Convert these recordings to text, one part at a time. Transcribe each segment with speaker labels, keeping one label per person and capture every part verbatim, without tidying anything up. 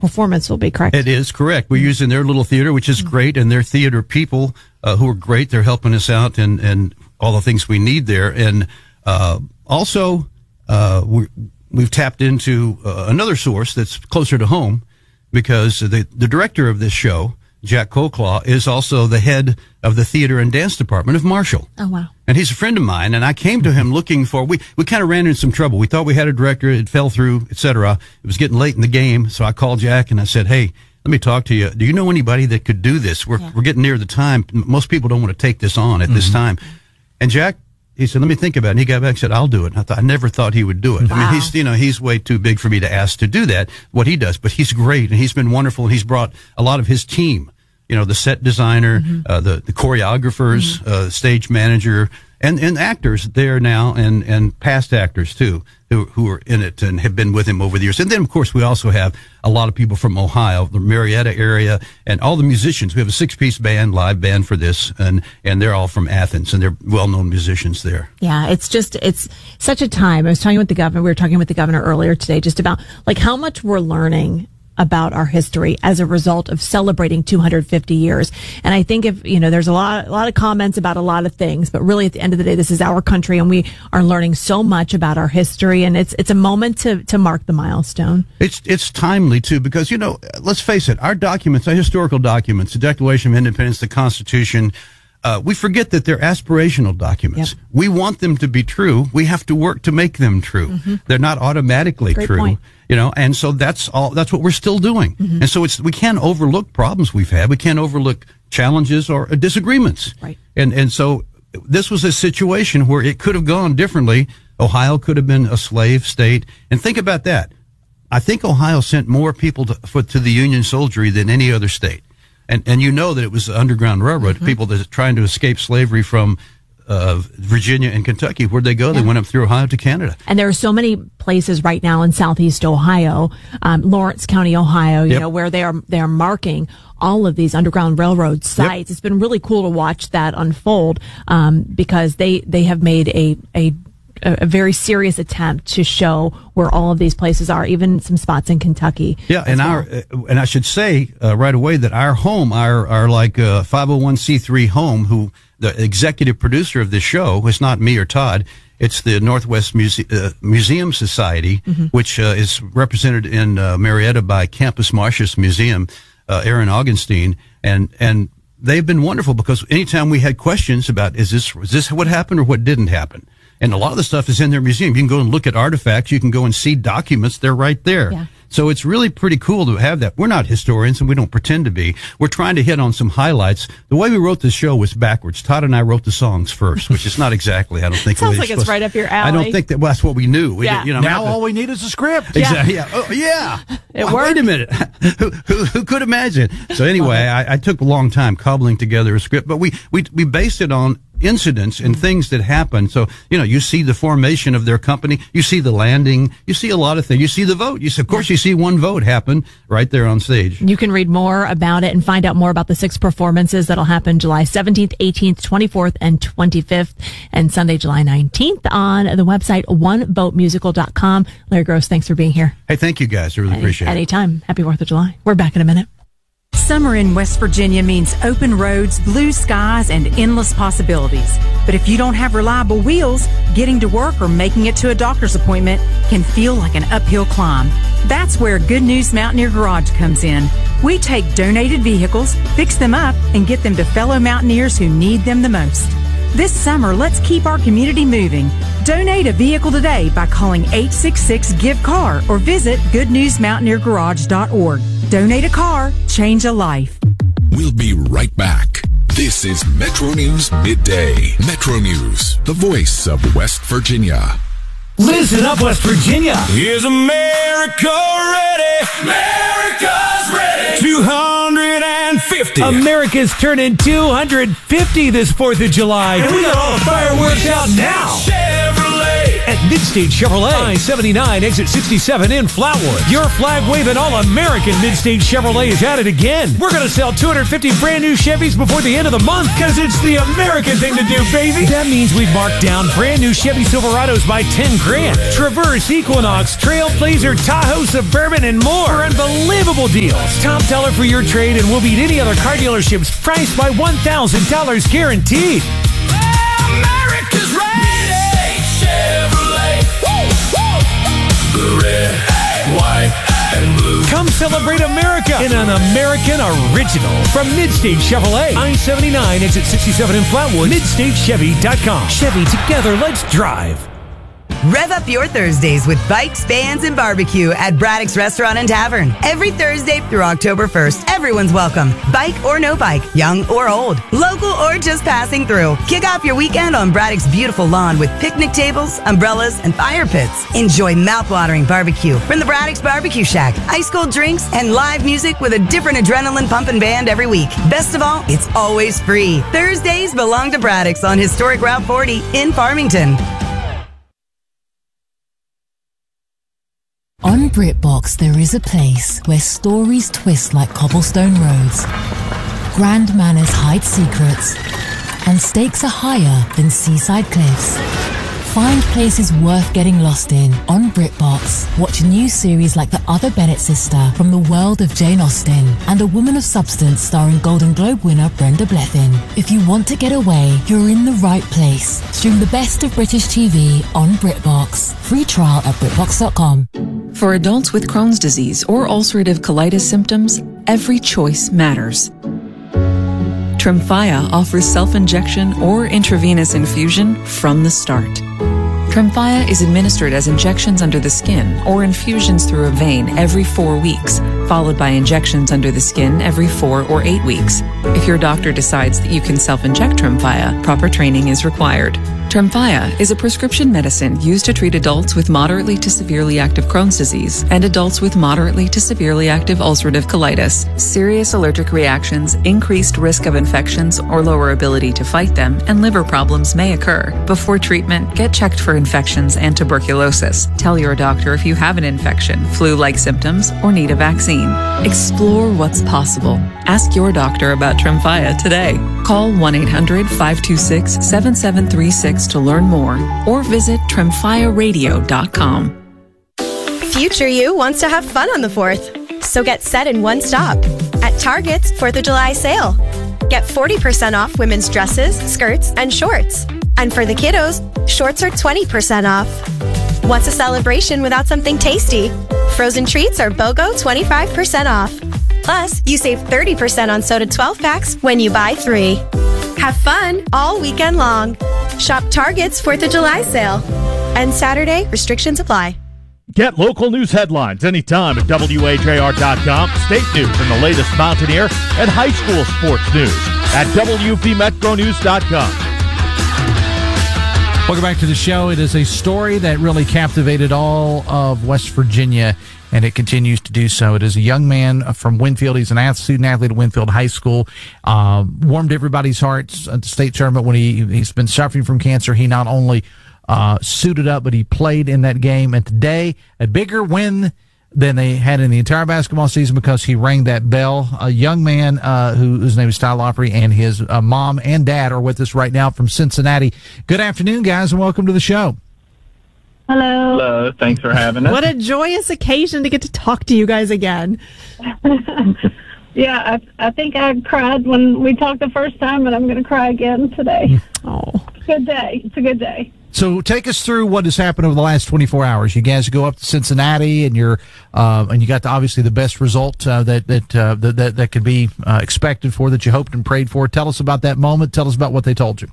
Speaker 1: performance will be, correct?
Speaker 2: It is correct. We're using their little theater, which is great, and their theater people uh, who are great. They're helping us out and, and all the things we need there. And uh, also, uh, we're, we've tapped into uh, another source that's closer to home, because the, the director of this show, Jack Colclaw, is also the head of the theater and dance department of Marshall.
Speaker 1: Oh, wow.
Speaker 2: And he's a friend of mine, and I came to him looking for, we, we kind of ran into some trouble. We thought we had a director, it fell through, et cetera. It was getting late in the game, so I called Jack and I said, hey, let me talk to you. Do you know anybody that could do this? We're, yeah. we're getting near the time. Most people don't want to take this on at mm-hmm. this time. And Jack, he said, let me think about it. And he got back and said, I'll do it. And I thought, I never thought he would do it. Wow. I mean, he's, you know, he's way too big for me to ask to do that, what he does, but he's great and he's been wonderful, and he's brought a lot of his team, you know, the set designer, mm-hmm. uh, the, the choreographers, mm-hmm. uh, stage manager, and, and actors there now, and, and past actors too, who, who are in it and have been with him over the years. And then, of course, we also have a lot of people from Ohio, the Marietta area, and all the musicians. We have a six-piece band, live band for this, and, and they're all from Athens, and they're well-known musicians there.
Speaker 1: Yeah, it's just, it's such a time. I was talking with the governor, we were talking with the governor earlier today, just about like how much we're learning about our history as a result of celebrating two hundred fifty years. And I think if, you know, there's a lot, a lot of comments about a lot of things, but really at the end of the day, this is our country and we are learning so much about our history, and it's, it's a moment to, to mark the milestone.
Speaker 2: It's, it's timely too, because, you know, let's face it, our documents, our historical documents, the Declaration of Independence, the Constitution, Uh, we forget that they're aspirational documents. Yep. We want them to be true. We have to work to make them true. Mm-hmm. They're not automatically
Speaker 1: Great
Speaker 2: true,
Speaker 1: point.
Speaker 2: you know, and so that's all, that's what we're still doing. Mm-hmm. And so it's, we can't overlook problems we've had. We can't overlook challenges or uh, disagreements.
Speaker 1: Right.
Speaker 2: And, and so this was a situation where it could have gone differently. Ohio could have been a slave state. And think about that. I think Ohio sent more people to, for, to the Union soldiery than any other state. And, and you know that it was the Underground Railroad, mm-hmm. people that are trying to escape slavery from uh, Virginia and Kentucky. Where'd they go? Yeah. They went up through Ohio to Canada.
Speaker 1: And there are so many places right now in Southeast Ohio, um, Lawrence County, Ohio, you
Speaker 2: yep.
Speaker 1: know, where they are, they are marking all of these Underground Railroad sites. Yep. It's been really cool to watch that unfold, um, because they, they have made a, a, a very serious attempt to show where all of these places are, even some spots in Kentucky.
Speaker 2: Yeah, and well. our uh, and I should say uh, right away that our home, our our like uh, five oh one c three home, who the executive producer of this show is not me or Todd. It's the Northwest Muse- uh, Museum Society, mm-hmm. which uh, is represented in uh, Marietta by Campus Martius Museum, uh, Aaron Augenstein, and and they've been wonderful, because anytime we had questions about is this is this what happened or what didn't happen. And a lot of the stuff is in their museum. You can go and look at artifacts. You can go and see documents. They're right there. Yeah. So it's really pretty cool to have that. We're not historians, and we don't pretend to be. We're trying to hit on some highlights. The way we wrote this show was backwards. Todd and I wrote the songs first, which is not exactly, I don't think.
Speaker 1: Sounds like it's right up your alley.
Speaker 2: I don't think that, well, that's what we knew. We
Speaker 1: yeah.
Speaker 2: did, you know,
Speaker 3: now all we need is a script.
Speaker 2: Exactly. Yeah. Yeah. Oh, yeah.
Speaker 1: It
Speaker 2: well,
Speaker 1: worked.
Speaker 2: Wait a minute. who, who, who could imagine? So anyway, I, I took a long time cobbling together a script, but we, we, we based it on incidents and things that happen. So, you know, you see the formation of their company, you see the landing, you see a lot of things. You see the vote. You see, of course, you see one vote happen right there on stage.
Speaker 1: You can read more about it and find out more about the six performances that'll happen July seventeenth, eighteenth, twenty-fourth, and twenty-fifth, and Sunday, July nineteenth on the website one vote musical dot com. Larry Gross, thanks for being here.
Speaker 2: Hey, thank you guys. I really
Speaker 1: Any,
Speaker 2: appreciate it.
Speaker 1: Anytime. Happy fourth of July. We're back in a minute.
Speaker 4: Summer in West Virginia means open roads, blue skies, and endless possibilities. But if you don't have reliable wheels, getting to work or making it to a doctor's appointment can feel like an uphill climb. That's where Good News Mountaineer Garage comes in. We take donated vehicles, fix them up, and get them to fellow mountaineers who need them the most. This summer, let's keep our community moving. Donate a vehicle today by calling eight six six give car or visit good news mountaineer garage dot org. Donate a car, change a life.
Speaker 5: We'll be right back. This is Metro News Midday. Metro News, the voice of West Virginia.
Speaker 6: Listen up, West Virginia.
Speaker 7: Is America ready? America's ready. two hundred fifty.
Speaker 6: America's turning two hundred fifty this fourth of July. And we got all the fireworks out now.
Speaker 7: Chevrolet.
Speaker 6: At Midstate Chevrolet. I seventy-nine, exit sixty-seven in Flatwood. Your flag-waving all-American Midstate Chevrolet is at it again. We're going to sell two hundred fifty brand new Chevys before the end of the month because it's the American thing to do, baby. That means we've marked down brand new Chevy Silverados by ten grand. Traverse, Equinox, Trailblazer, Tahoe, Suburban, and more for unbelievable deals. Top dollar for your trade and we'll beat any other car dealerships priced by one thousand dollars guaranteed.
Speaker 7: America's ready. Chevrolet. Woo, woo. The red, white, and blue.
Speaker 6: Come celebrate America in an American original from Midstate Chevrolet. I seventy-nine, exit sixty-seven in Flatwood. Midstate Chevy dot com. Chevy, together, let's drive.
Speaker 3: Rev up your Thursdays with bikes, bands, and barbecue at Braddock's Restaurant and Tavern. Every Thursday through October first, everyone's welcome. Bike or no bike, young or old, local or just passing through. Kick off your weekend on Braddock's beautiful lawn with picnic tables, umbrellas, and fire pits. Enjoy mouth-watering barbecue from the Braddock's Barbecue Shack, ice-cold drinks, and live music with a different adrenaline-pumping band every week. Best of all, it's always free. Thursdays belong to Braddock's on historic Route forty in Farmington.
Speaker 8: On BritBox, there is a place where stories twist like cobblestone roads, grand manners hide secrets, and stakes are higher than seaside cliffs. Find places worth getting lost in on BritBox. Watch a new series like The Other Bennett Sister from the world of Jane Austen and A Woman of Substance starring Golden Globe winner Brenda Blethyn. If you want to get away, you're in the right place. Stream the best of British T V on BritBox. Free trial at BritBox dot com.
Speaker 9: For adults with Crohn's disease or ulcerative colitis symptoms, every choice matters. Tremfya offers self-injection or intravenous infusion from the start. Tremfya is administered as injections under the skin or infusions through a vein every four weeks, followed by injections under the skin every four or eight weeks. If your doctor decides that you can self-inject Tremfya, proper training is required. Tremfya is a prescription medicine used to treat adults with moderately to severely active Crohn's disease and adults with moderately to severely active ulcerative colitis. Serious allergic reactions, increased risk of infections or lower ability to fight them, and liver problems may occur. Before treatment, get checked for infections and tuberculosis. Tell your doctor if you have an infection, flu-like symptoms, or need a vaccine. Explore what's possible. Ask your doctor about Tremfya today. Call one eight hundred, five two six, seven seven three six to learn more or visit tremfya radio dot com.
Speaker 10: Future you wants to have fun on the fourth, so get set in one stop at Target's fourth of July sale. Get forty percent off women's dresses, skirts, and shorts. And for the kiddos, shorts are twenty percent off. What's a celebration without something tasty? Frozen treats are BOGO twenty-five percent off. Plus, you save thirty percent on soda twelve packs when you buy three. Have fun all weekend long. Shop Target's fourth of July sale. And Saturday, restrictions apply.
Speaker 11: Get local news headlines anytime at W A J R dot com, state news and the latest Mountaineer and high school sports news at W P Metro News dot com.
Speaker 12: Welcome back to the show. It is a story that really captivated all of West Virginia, and it continues to do so. It is a young man from Winfield. He's an student athlete at Winfield High School. Uh, warmed everybody's hearts at the state tournament when he, he's been suffering from cancer. He not only uh, suited up, but he played in that game. And today, a bigger win than they had in the entire basketball season because he rang that bell. A young man uh, who, whose name is Tyler Opry, and his uh, mom and dad are with us right now from Cincinnati. Good afternoon, guys, and welcome to the show.
Speaker 13: Hello.
Speaker 14: Hello. Thanks for having us.
Speaker 1: What a joyous occasion to get to talk to you guys again.
Speaker 13: Yeah, I, I think I cried when we talked the first time, and I'm going to cry again today.
Speaker 1: Oh,
Speaker 13: it's a good day. It's a good day.
Speaker 12: So take us through what has happened over the last twenty-four hours. You guys go up to Cincinnati, and you're uh, and you got the, obviously the best result uh, that that, uh, that that that could be uh, expected for, that you hoped and prayed for. Tell us about that moment. Tell us about what they told you.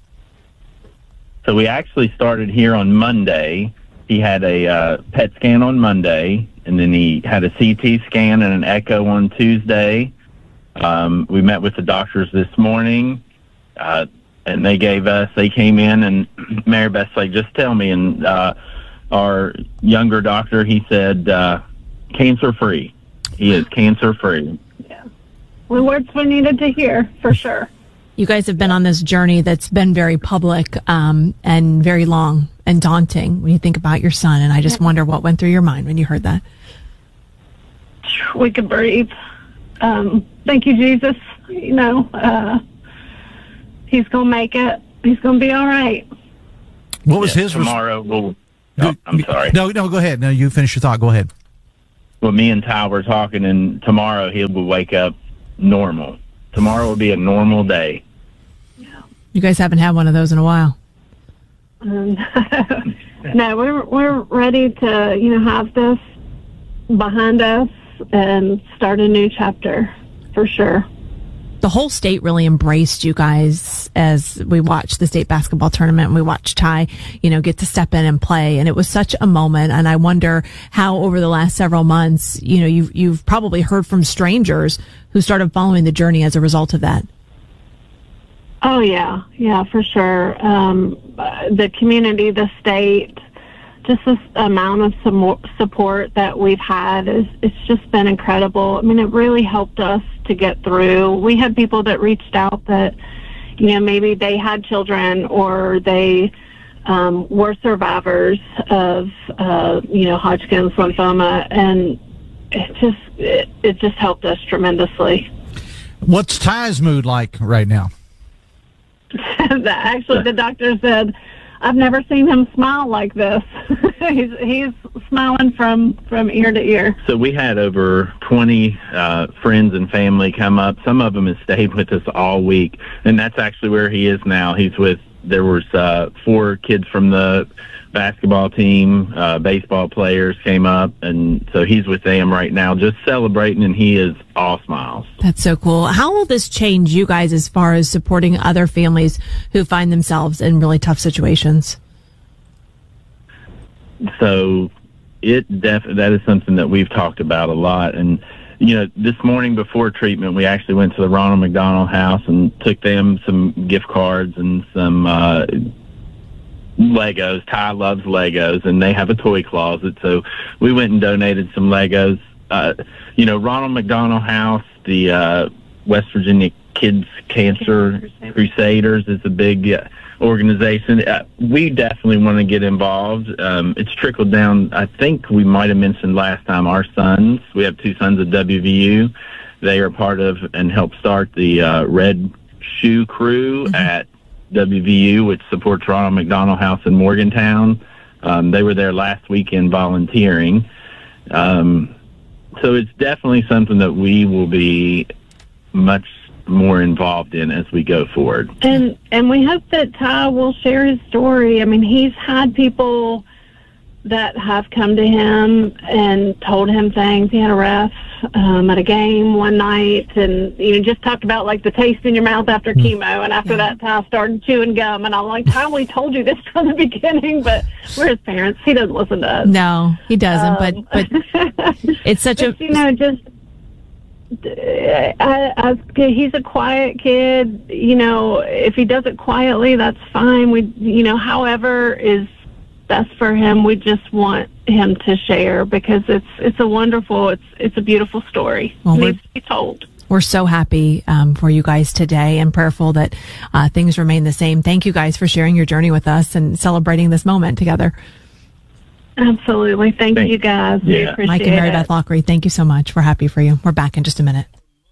Speaker 14: So we actually started here on Monday. He had a uh, P E T scan on Monday, and then he had a C T scan and an echo on Tuesday. Um, we met with the doctors this morning, uh, and they gave us, they came in, and Mary Beth's like, just tell me. And uh, our younger doctor, he said, uh, cancer-free. He is cancer-free.
Speaker 13: Yeah. Well, words we needed to hear, for sure.
Speaker 1: You guys have been on this journey that's been very public um, and very long and daunting when you think about your son. And I just wonder what went through your mind when you heard that.
Speaker 13: We could breathe. Um, thank you, Jesus. You know, uh, he's going to make it. He's going to be all right.
Speaker 12: What was
Speaker 14: Yeah,
Speaker 12: his
Speaker 14: tomorrow? We'll, oh, I'm sorry.
Speaker 12: No, no, go ahead. No, you finish your thought. Go ahead.
Speaker 14: Well, me and Ty were talking, and tomorrow he will wake up normal. Tomorrow will be a normal day.
Speaker 1: You guys haven't had one of those in a while.
Speaker 13: Um, no, we're we're ready to, you know, have this behind us and start a new chapter for sure.
Speaker 1: The whole state really embraced you guys as we watched the state basketball tournament, and we watched Ty, you know, get to step in and play. And it was such a moment. And I wonder how over the last several months, you know, you've, you've probably heard from strangers who started following the journey as a result of that.
Speaker 13: Oh, yeah. Yeah, for sure. Um, the community, the state, just this amount of some support that we've had, is it's just been incredible. I mean, it really helped us to get through. We had people that reached out that, you know, maybe they had children or they um, were survivors of, uh, you know, Hodgkin's lymphoma, and it just, it, it just helped us tremendously.
Speaker 12: What's Ty's mood like right now?
Speaker 13: Actually, the doctor said, I've never seen him smile like this. he's he's smiling from, from ear to ear.
Speaker 14: So we had over twenty uh, friends and family come up. Some of them have stayed with us all week, and that's actually where he is now. He's with, there was uh, four kids from the basketball team, uh, baseball players came up, and so he's with them right now just celebrating, and he is all smiles.
Speaker 1: That's so cool. How will this change you guys as far as supporting other families who find themselves in really tough situations?
Speaker 14: So it def- that is something that we've talked about a lot. And, you know, this morning before treatment, we actually went to the Ronald McDonald House and took them some gift cards and some uh, Legos. Ty loves Legos, and they have a toy closet. So we went and donated some Legos. Uh, you know, Ronald McDonald House, the uh, West Virginia Kids Cancer Crusaders is a big uh, organization. Uh, we definitely want to get involved. Um, it's trickled down. I think we might have mentioned last time our sons. We have two sons at W V U. They are part of and help start the uh, Red Shoe Crew mm-hmm. at W V U, which supports Ronald McDonald House in Morgantown. Um, they were there last weekend volunteering. Um, so it's definitely something that we will be much more involved in as we go forward.
Speaker 13: And and we hope that Ty will share his story. I mean, he's had people that have come to him and told him things. He had a ref um, at a game one night, and you know, just talked about like the taste in your mouth after chemo. And after that, Ty started chewing gum, and I'm like, Ty, we told you this from the beginning, but we're his parents. He doesn't listen to us.
Speaker 1: No, he doesn't. Um, but but it's such
Speaker 13: but,
Speaker 1: a
Speaker 13: you know just. I, I, he's a quiet kid. You know, if he does it quietly, that's fine. We, you know, however is best for him. We just want him to share because it's it's a wonderful, it's it's a beautiful story.
Speaker 1: Well,
Speaker 13: it needs to be told.
Speaker 1: We're so happy um, for you guys today, and prayerful that uh, things remain the same. Thank you guys for sharing your journey with us and celebrating this moment together.
Speaker 13: Absolutely. Thank
Speaker 14: Thanks.
Speaker 13: you, guys.
Speaker 14: Yeah.
Speaker 13: We appreciate
Speaker 1: Mike and Mary
Speaker 13: it.
Speaker 1: Beth Lockery, thank you so much. We're happy for you. We're back in just a minute.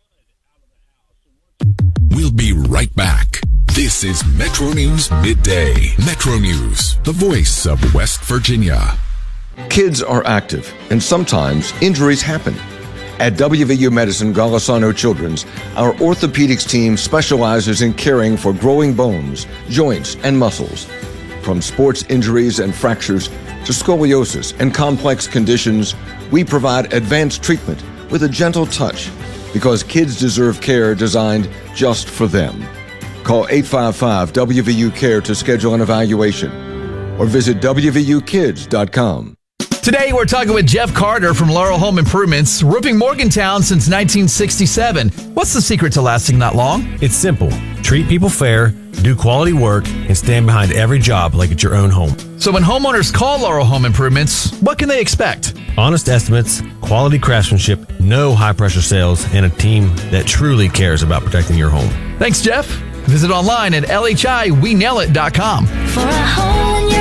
Speaker 5: We'll be right back. This is Metro News Midday. Metro News, the voice of West Virginia.
Speaker 15: Kids are active, and sometimes injuries happen. At W V U Medicine Golisano Children's, our orthopedics team specializes in caring for growing bones, joints, and muscles. From sports injuries and fractures to scoliosis and complex conditions, we provide advanced treatment with a gentle touch because kids deserve care designed just for them. Call eight five five W V U CARE to schedule an evaluation or visit W V U kids dot com.
Speaker 16: Today, we're talking with Jeff Carter from Laurel Home Improvements, roofing Morgantown since nineteen sixty-seven. What's the secret to lasting that long?
Speaker 17: It's simple. Treat people fair, do quality work, and stand behind every job like it's your own home.
Speaker 16: So when homeowners call Laurel Home Improvements, what can they expect?
Speaker 17: Honest estimates, quality craftsmanship, no high-pressure sales, and a team that truly cares about protecting your home.
Speaker 16: Thanks, Jeff. Visit online at L H I we nail it dot com.
Speaker 18: For a hole in your roof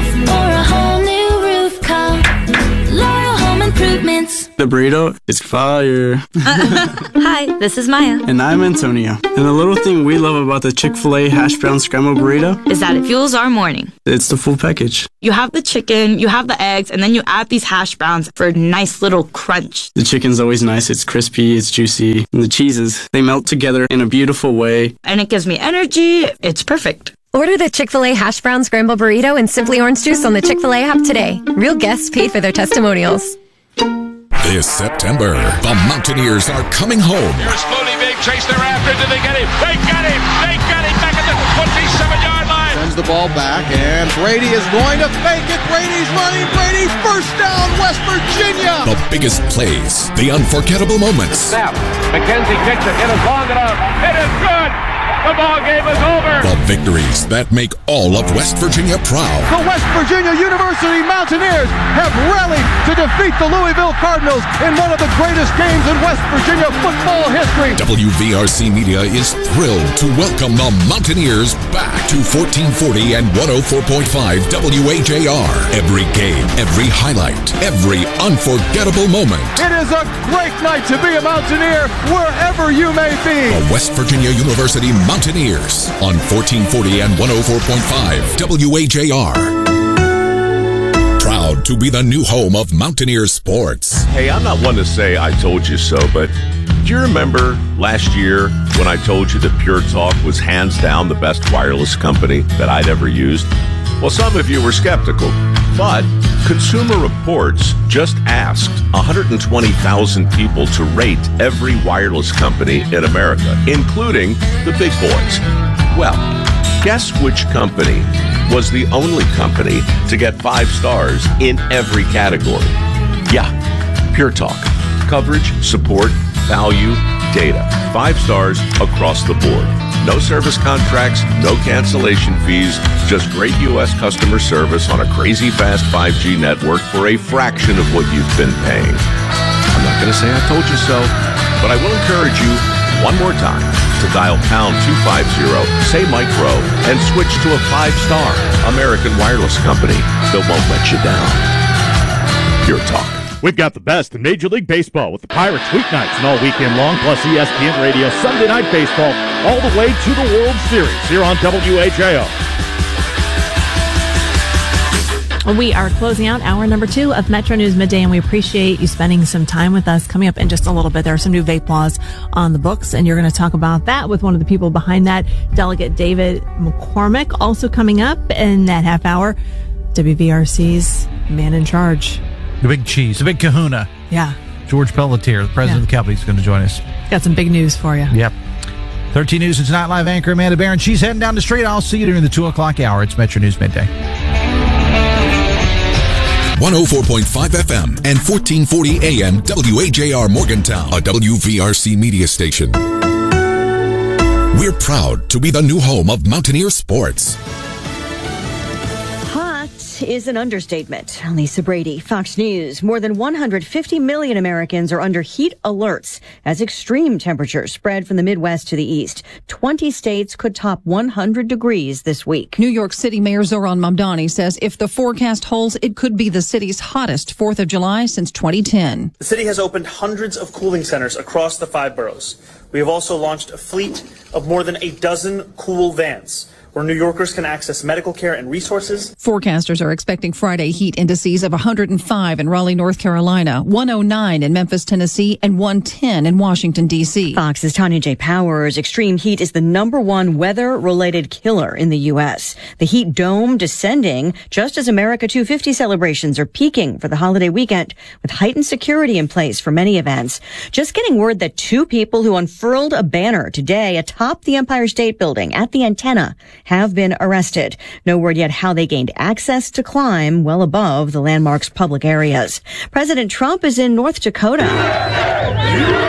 Speaker 18: roof or a whole new roof, call Laurel Home Improvements.
Speaker 19: The burrito is fire.
Speaker 20: Hi, this is Maya.
Speaker 19: And I'm Antonio. And the little thing we love about the Chick-fil-A hash brown scrambled burrito
Speaker 20: is that it fuels our morning.
Speaker 19: It's the full package.
Speaker 20: You have the chicken, you have the eggs, and then you add these hash browns for a nice little crunch.
Speaker 19: The chicken's always nice. It's crispy, it's juicy. And the cheeses, they melt together in a beautiful way.
Speaker 20: And it gives me energy. It's perfect.
Speaker 21: Order the Chick-fil-A hash brown scramble burrito and Simply Orange Juice on the Chick-fil-A app today. Real guests paid for their testimonials.
Speaker 5: This September, the Mountaineers are coming home.
Speaker 22: Here's slowly being chased thereafter. Did they get him? They got him! They got him back at the twenty-seven-yard line.
Speaker 23: Sends the ball back, and Brady is going to fake it. Brady's running. Brady, first down, West Virginia.
Speaker 5: The biggest plays, the unforgettable moments.
Speaker 22: Snap. McKenzie kicks it. It is long enough. It is good. The ball game is over.
Speaker 5: The victories that make all of West Virginia proud.
Speaker 23: The West Virginia University Mountaineers have rallied to defeat the Louisville Cardinals in one of the greatest games in West Virginia football history.
Speaker 5: W V R C Media is thrilled to welcome the Mountaineers back to fourteen forty and one oh four point five W A J R. Every game, every highlight, every unforgettable moment.
Speaker 23: It is a great night to be a Mountaineer wherever you may be.
Speaker 5: The West Virginia University Mountaineers on fourteen forty and one oh four point five W A J R. Proud to be the new home of Mountaineer sports.
Speaker 24: Hey, I'm not one to say I told you so, but do you remember last year when I told you that Pure Talk was hands down the best wireless company that I'd ever used? Well, some of you were skeptical, but Consumer Reports just asked one hundred twenty thousand people to rate every wireless company in America, including the big boys. Well, guess which company was the only company to get five stars in every category? Yeah, Pure Talk. Coverage, support, value, data. Five stars across the board. No service contracts, no cancellation fees, just great U S customer service on a crazy fast five G network for a fraction of what you've been paying. I'm not going to say I told you so, but I will encourage you one more time to dial pound two fifty, say Mike Rowe, and switch to a five-star American wireless company that won't let you down. Pure Talk.
Speaker 11: We've got the best in Major League Baseball with the Pirates weeknights and all weekend long, plus E S P N Radio Sunday Night Baseball all the way to the World Series here on W A J O.
Speaker 1: We are closing out hour number two of Metro News Midday, and we appreciate you spending some time with us. Coming up in just a little bit, there are some new vape laws on the books, and you're going to talk about that with one of the people behind that, Delegate David McCormick. Also coming up in that half hour, W V R C's man in charge.
Speaker 12: The big cheese, the big kahuna.
Speaker 1: Yeah.
Speaker 12: George Pelletier, the president yeah. of the company, is going to join us.
Speaker 1: Got some big news for you.
Speaker 12: Yep. thirteen News and Tonight Live anchor Amanda Barron. She's heading down the street. I'll see you during the two o'clock hour. It's Metro News Midday.
Speaker 5: one oh four point five F M and fourteen forty A M W A J R Morgantown, a W V R C media station. We're proud to be the new home of Mountaineer sports.
Speaker 25: Is an understatement. Lisa Brady, Fox News. More than one hundred fifty million Americans are under heat alerts as extreme temperatures spread from the Midwest to the East. twenty states could top one hundred degrees this week.
Speaker 26: New York City Mayor Zohran Mamdani says if the forecast holds, it could be the city's hottest fourth of July since twenty ten.
Speaker 27: The city has opened hundreds of cooling centers across the five boroughs. We have also launched a fleet of more than a dozen cool vans, where New Yorkers can access medical care and resources.
Speaker 26: Forecasters are expecting Friday heat indices of one hundred five in Raleigh, North Carolina, one oh nine in Memphis, Tennessee, and one ten in Washington, D C.
Speaker 25: Fox's Tanya J. Powers. Extreme heat is the number one weather-related killer in the U S. The heat dome descending just as America two fifty celebrations are peaking for the holiday weekend, with heightened security in place for many events. Just getting word that two people who unfurled a banner today atop the Empire State Building at the antenna have been arrested. No word yet how they gained access to climb well above the landmark's public areas. President Trump is in North Dakota.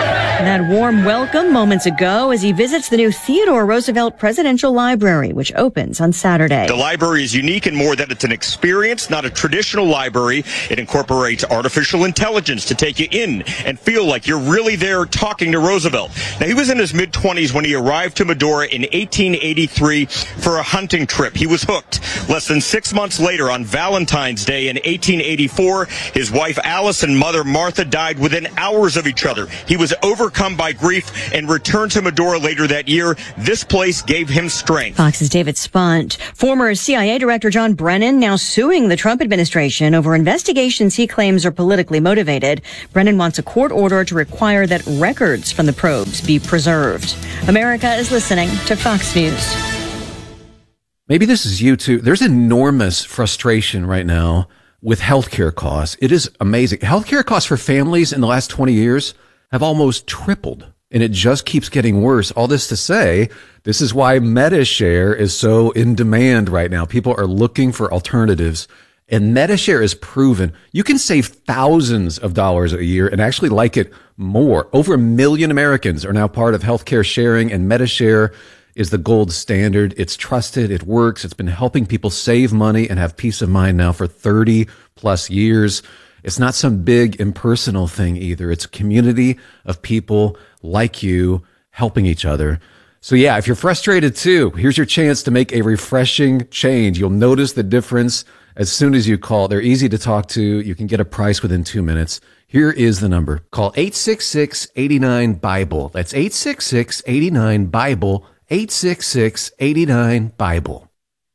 Speaker 25: And had warm welcome moments ago as he visits the new Theodore Roosevelt Presidential Library, which opens on Saturday.
Speaker 2: The library is unique in more that it's an experience, not a traditional library. It incorporates artificial intelligence to take you in and feel like you're really there talking to Roosevelt. Now, he was in his mid-twenties when he arrived to Medora in eighteen eighty-three for a hunting trip. He was hooked. Less than six months later, on Valentine's Day in eighteen eighty-four, his wife Alice and mother Martha died within hours of each other. He was overcome by grief and returned to Medora later that year. This place gave him strength.
Speaker 25: Fox's David Spunt. Former C I A Director John Brennan now suing the Trump administration over investigations he claims are politically motivated. Brennan wants a court order to require that records from the probes be preserved. America is listening to Fox News.
Speaker 3: Maybe this is you too. There's enormous frustration right now with healthcare costs. It is amazing. Healthcare costs for families in the last twenty years have almost tripled, and it just keeps getting worse. All this to say, this is why MediShare is so in demand right now. People are looking for alternatives, and MediShare is proven you can save thousands of dollars a year and actually like it more. Over a million Americans are now part of healthcare sharing, and MediShare is the gold standard. It's trusted. It works. It's been helping people save money and have peace of mind now for thirty plus years. It's not some big impersonal thing either. It's a community of people like you helping each other. So yeah, if you're frustrated too, here's your chance to make a refreshing change. You'll notice the difference as soon as you call. They're easy to talk to. You can get a price within two minutes. Here is the number. Call eight six six, eight nine, BIBLE. That's eight six six, eight nine, BIBLE. eight six six, eight nine, BIBLE.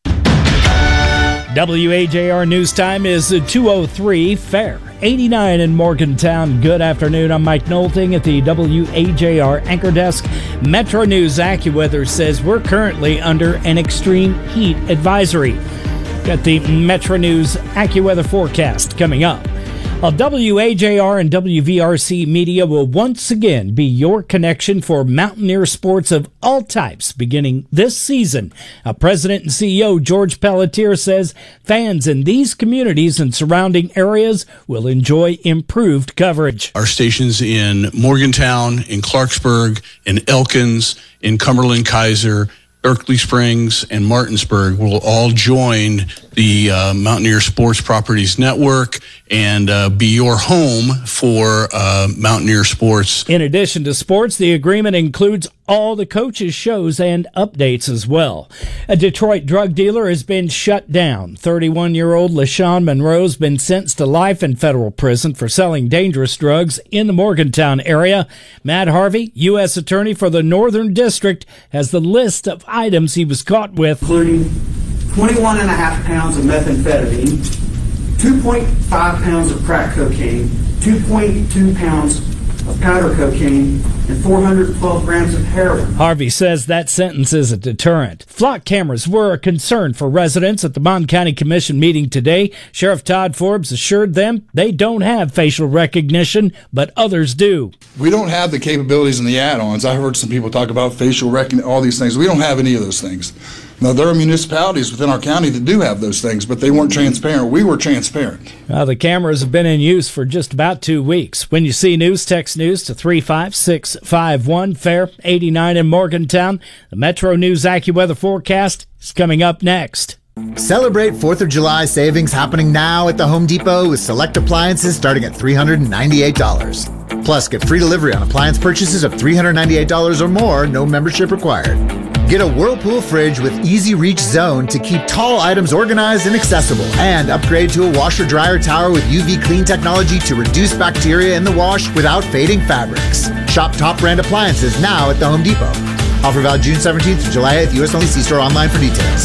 Speaker 4: W A J R News Time is two oh three, Fair, eighty-nine in Morgantown. Good afternoon. I'm Mike Nolting at the W A J R Anchor Desk. Metro News AccuWeather says we're currently under an extreme heat advisory. Got the Metro News AccuWeather forecast coming up. Well, W A J R and W V R C Media will once again be your connection for Mountaineer sports of all types beginning this season. Uh, President and C E O George Pelletier says fans in these communities and surrounding areas will enjoy improved coverage.
Speaker 6: Our stations in Morgantown, in Clarksburg, in Elkins, in Cumberland, Kaiser, Berkeley Springs, and Martinsburg will all join the uh, Mountaineer Sports Properties Network and uh, be your home for uh, Mountaineer sports.
Speaker 4: In addition to sports, the agreement includes all the coaches' shows and updates as well. A Detroit drug dealer has been shut down. thirty-one-year-old LaShawn Monroe has been sentenced to life in federal prison for selling dangerous drugs in the Morgantown area. Matt Harvey, U S Attorney for the Northern District, has the list of items he was caught with,
Speaker 7: including twenty-one and a half pounds of methamphetamine, two point five pounds of crack cocaine, two point two pounds of powder cocaine, and four hundred twelve grams of heroin.
Speaker 4: Harvey says that sentence is a deterrent. Flock cameras were a concern for residents at the Mon County Commission meeting today. Sheriff Todd Forbes assured them they don't have facial recognition, but others do.
Speaker 8: We don't have the capabilities in the add-ons. I heard some people talk about facial recognition, all these things. We don't have any of those things. Now, there are municipalities within our county that do have those things, but they weren't transparent. We were transparent.
Speaker 4: Well, the cameras have been in use for just about two weeks. When you see news, text news to three five six five one. Fair, eighty-nine in Morgantown. The Metro News AccuWeather forecast is coming up next.
Speaker 9: Celebrate fourth of July savings happening now at the Home Depot with select appliances starting at three hundred ninety-eight dollars. Plus, get free delivery on appliance purchases of three hundred ninety-eight dollars or more, no membership required. Get a Whirlpool fridge with Easy Reach Zone to keep tall items organized and accessible. And upgrade to a washer-dryer tower with U V clean technology to reduce bacteria in the wash without fading fabrics. Shop top brand appliances now at the Home Depot. Offer valid June seventeenth to July eighth. U S only. See store online for details.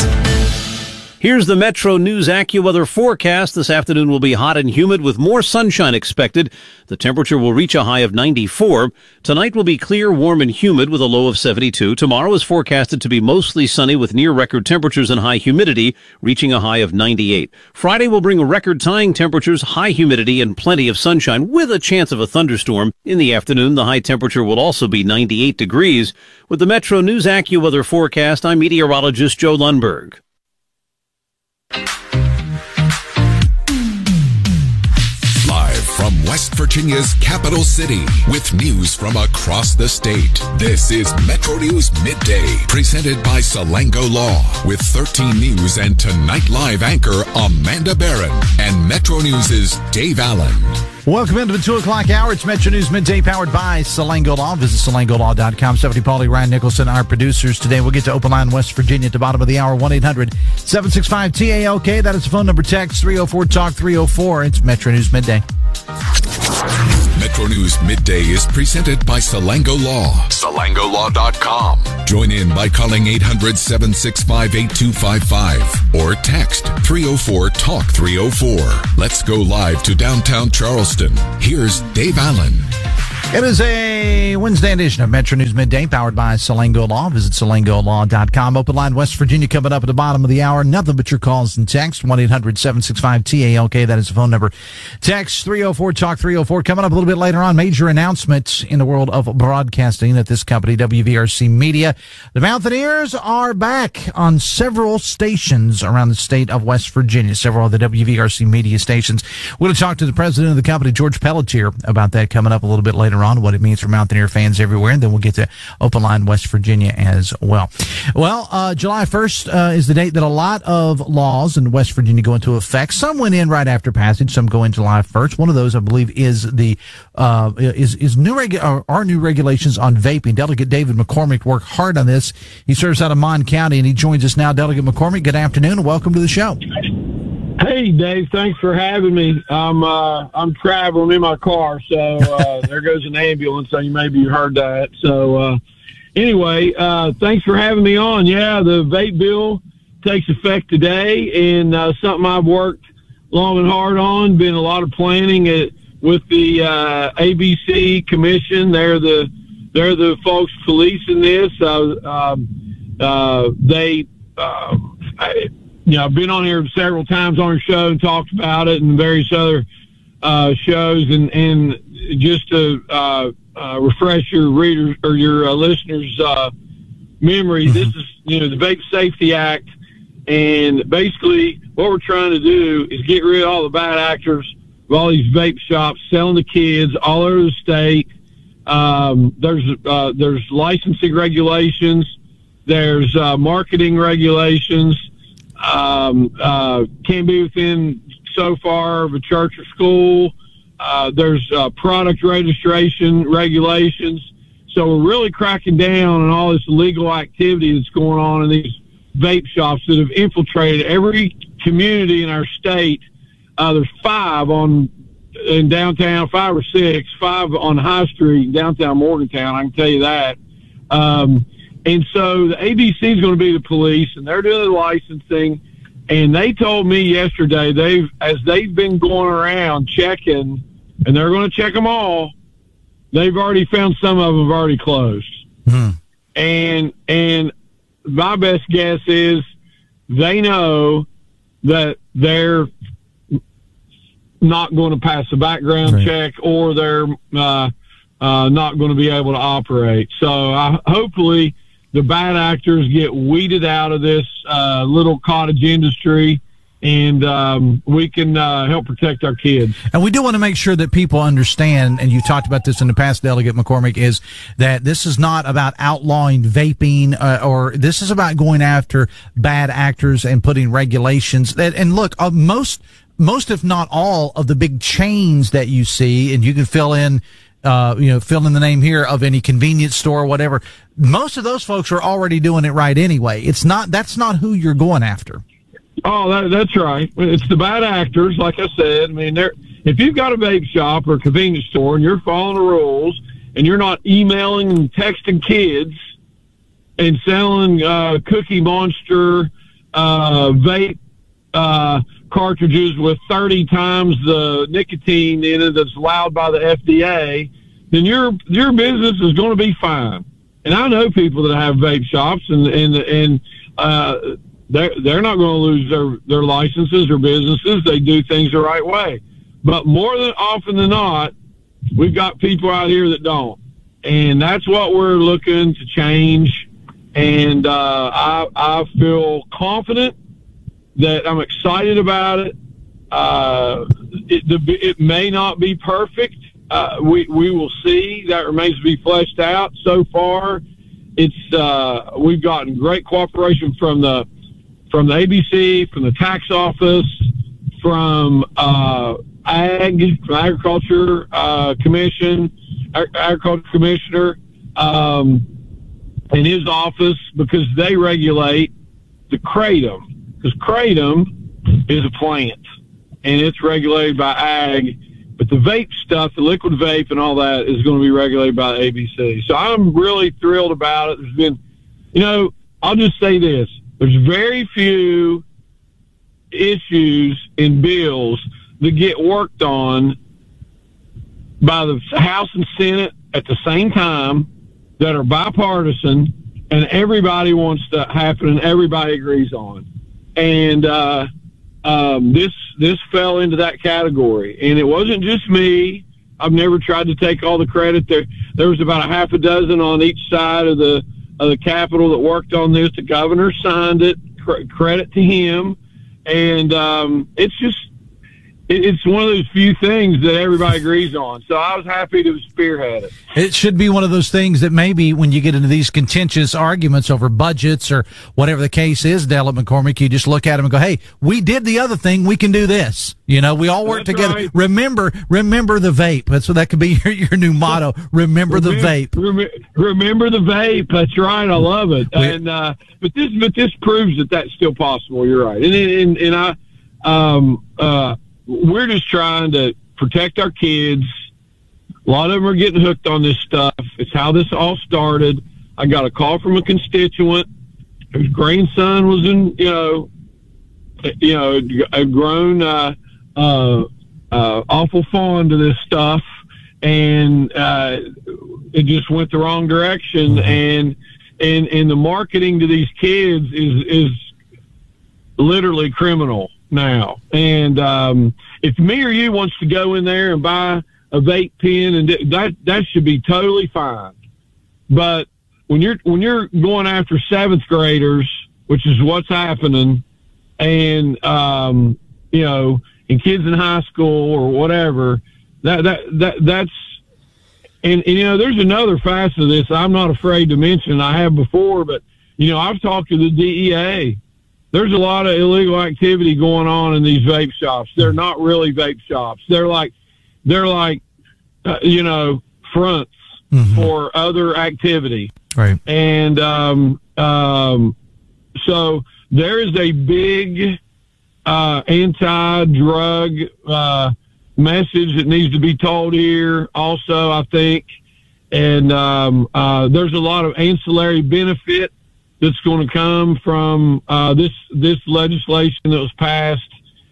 Speaker 28: Here's the Metro News AccuWeather forecast. This afternoon will be hot and humid with more sunshine expected. The temperature will reach a high of ninety-four. Tonight will be clear, warm, and humid with a low of seventy-two. Tomorrow is forecasted to be mostly sunny with near record temperatures and high humidity, reaching a high of ninety-eight. Friday will bring record-tying temperatures, high humidity, and plenty of sunshine with a chance of a thunderstorm. In the afternoon, the high temperature will also be ninety-eight degrees. With the Metro News AccuWeather forecast, I'm meteorologist Joe Lundberg.
Speaker 5: Live from West West Virginia's capital city with news from across the state. This is Metro News Midday, presented by Salango Law, with thirteen News and Tonight Live anchor Amanda Barron and Metro News' Dave Allen.
Speaker 12: Welcome into the two o'clock hour. It's Metro News Midday, powered by Salango Law. Visit salango law dot com. Stephanie Pauly, Ryan Nicholson, our producers today. We'll get to Open Line West Virginia at the bottom of the hour. one eight hundred seven six five T A L K. That is the phone number. Text three oh four talk three oh four. It's Metro News Midday.
Speaker 5: Metro News Midday is presented by Salango Law. salango law dot com. Join in by calling eight hundred seven six five eight two five five or text three oh four talk three oh four. Let's go live to downtown Charleston. Here's Dave Allen.
Speaker 12: It is a Wednesday edition of Metro News Midday, powered by Salango Law. Visit salango law dot com. Open Line West Virginia coming up at the bottom of the hour. Nothing but your calls and texts. one eight hundred seven six five T A L K. That is the phone number. Text three oh four talk three oh four. Coming up a little bit later on, major announcements in the world of broadcasting at this company, W V R C Media. The Mountaineers are back on several stations around the state of West Virginia, several of the W V R C Media stations. We're going to talk to the president of the company, George Pelletier, about that coming up a little bit later on, what it means for Mountaineer fans everywhere, and then we'll get to Open Line West Virginia as well. Well, uh, July first uh, is the date that a lot of laws in West Virginia go into effect. Some went in right after passage, some go in July first. One of those, I believe, is the uh, is is new regu- uh, our new regulations on vaping. Delegate David McCormick worked hard on this. He serves out of Mon County, and he joins us now. Delegate McCormick, good afternoon, and welcome to the show.
Speaker 10: Hey, Dave, thanks for having me. I'm uh, I'm traveling in my car, so uh, there goes an ambulance, so you maybe you heard that. So uh, anyway, uh, thanks for having me on. Yeah, the vape bill takes effect today, and uh, something I've worked long and hard on, been a lot of planning at, with the uh, A B C Commission. They're the they're the folks policing this. Uh, um, uh, they, uh, I, you know, I've been on here several times on your show and talked about it and various other uh, shows, and and just to uh, uh, refresh your readers or your uh, listeners' uh, memory, this is, you know, the Vape Safety Act, and basically what we're trying to do is get rid of all the bad actors of all these vape shops selling to kids all over the state. Um, there's uh, there's licensing regulations, there's uh, marketing regulations. Um, uh, can't be within so far of a church or school. Uh, there's uh, product registration regulations. So we're really cracking down on all this illegal activity that's going on in these vape shops that have infiltrated every community in our state. Uh, there's five on in downtown, five or six, five on High Street in downtown Morgantown. I can tell you that. Um, And so the A B C is going to be the police, and they're doing the licensing. And they told me yesterday, they've as they've been going around checking, and they're going to check them all, they've already found some of them have already closed. Hmm. And and my best guess is they know that they're not going to pass a background right. check, or they're uh, uh, not going to be able to operate. So I, hopefully the bad actors get weeded out of this uh, little cottage industry, and um, we can uh, help protect our kids.
Speaker 12: And we do want to make sure that people understand, and you talked about this in the past, Delegate McCormick, is that this is not about outlawing vaping, uh, or this is about going after bad actors and putting regulations. That, and look, uh, most, most if not all of the big chains that you see, and you can fill in Uh, you know, fill in the name here of any convenience store or whatever. Most of those folks are already doing it right anyway. It's not, that's not who you're going after.
Speaker 10: Oh, that, that's right. It's the bad actors, like I said. I mean, they're, if you've got a vape shop or a convenience store and you're following the rules and you're not emailing and texting kids and selling uh, Cookie Monster uh, vape uh, cartridges with thirty times the nicotine in it that's allowed by the F D A, then your your business is going to be fine. And I know people that have vape shops, and and and uh, they're they're not going to lose their their licenses or businesses. They do things the right way. But more than often than not, we've got people out here that don't, and that's what we're looking to change. And uh, I I feel confident that I'm excited about it. uh, it, the, it may not be perfect. Uh, we we will see. That remains to be fleshed out. So far, it's uh, we've gotten great cooperation from the from the A B C, from the tax office, from uh, Ag, from Agriculture uh, Commission, Ag- Agriculture Commissioner, um, in his office, because they regulate the kratom. Because kratom is a plant, and it's regulated by Ag. But the vape stuff, the liquid vape and all that, is going to be regulated by the A B C. So I'm really thrilled about it. There's been, you know, I'll just say this. There's very few issues in bills that get worked on by the House and Senate at the same time that are bipartisan and everybody wants to happen and everybody agrees on. And uh, um, this this fell into that category. And it wasn't just me. I've never tried to take all the credit. There there was about a half a dozen on each side of the of the Capitol that worked on this. The governor signed it. Cr- credit to him. And um, it's just it's one of those few things that everybody agrees on. So I was happy to spearhead it.
Speaker 12: It should be one of those things that maybe when you get into these contentious arguments over budgets or whatever the case is, Delegate McCormick, you just look at them and go, hey, we did the other thing. We can do this. You know, we all work
Speaker 10: That's
Speaker 12: together.
Speaker 10: Right.
Speaker 12: Remember, remember the vape. That's what that could be your, your new motto. Remember, remember the vape.
Speaker 10: Rem- remember the vape. That's right. I love it.
Speaker 12: We,
Speaker 10: and, uh, but this, but this proves that that's still possible. You're right. And, and, and I, um, uh, we're just trying to protect our kids. A lot of them are getting hooked on this stuff. It's how this all started. I got a call from a constituent whose grandson was in, you know, you know, a grown, uh, uh, uh, awful fond of this stuff, and uh, it just went the wrong direction. And and and the marketing to these kids is is literally criminal now. And um, if me or you wants to go in there and buy a vape pen, and that that should be totally fine. But when you're when you're going after seventh graders, which is what's happening, and um, you know, and kids in high school or whatever, that that that that's and, and you know, there's another facet of this I'm not afraid to mention. I have before, but you know, I've talked to the D E A. There's a lot of illegal activity going on in these vape shops. They're not really vape shops. They're like, they're like, uh, you know, fronts mm-hmm. for other activity.
Speaker 12: Right.
Speaker 10: And um, um, so there is a big uh, anti-drug uh, message that needs to be told here also, I think. And um, uh, there's a lot of ancillary benefit that's going to come from uh, this this legislation that was passed.